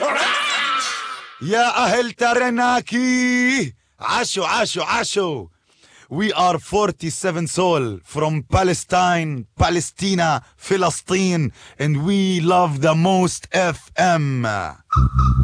يا أهل ترناكي عاشوا. We are 47 Soul from Palestine, Palestina, Philistine, and we love the most FM.